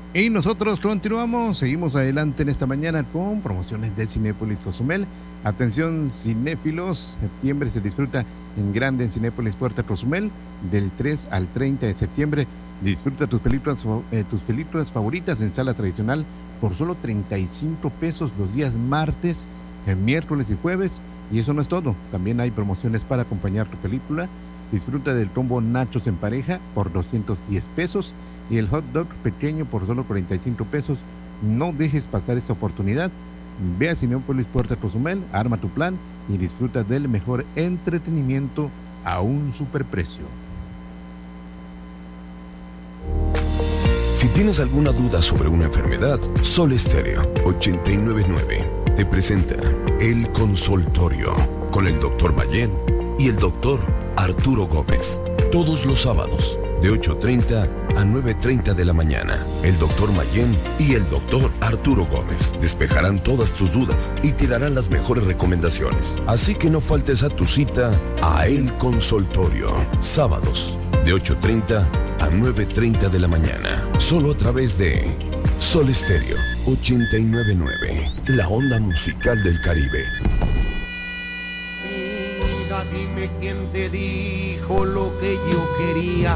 Y nosotros continuamos, seguimos adelante en esta mañana con promociones de Cinépolis Cozumel. Atención cinéfilos, septiembre se disfruta en grande en Cinépolis Puerta Cozumel del 3 al 30 de septiembre. Disfruta tus películas favoritas en sala tradicional por solo 35 pesos los días martes, miércoles y jueves. Y eso no es todo, también hay promociones para acompañar tu película. Disfruta del combo nachos en pareja por 210 pesos y el hot dog pequeño por solo 45 pesos. No dejes pasar esta oportunidad. Ve a Cinépolis Puerta Cozumel, arma tu plan y disfruta del mejor entretenimiento a un superprecio. Si tienes alguna duda sobre una enfermedad, Sol Estéreo 899 te presenta El Consultorio con el Dr. Mayén y el Dr. Arturo Gómez. Todos los sábados de 8:30 a 9:30 de la mañana. El Dr. Mayén y el Dr. Arturo Gómez despejarán todas tus dudas y te darán las mejores recomendaciones. Así que no faltes a tu cita a El Consultorio. Sábados de 8:30 a 9:30 de la mañana. Solo a través de Sol Estéreo 899. La onda musical del Caribe. Mira, dime quién te dijo lo que yo quería.